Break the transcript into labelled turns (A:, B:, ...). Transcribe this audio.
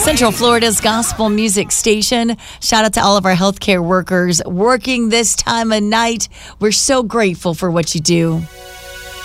A: Central Florida's gospel music station. Shout out to all of our healthcare workers working this time of night. We're so grateful for what you do.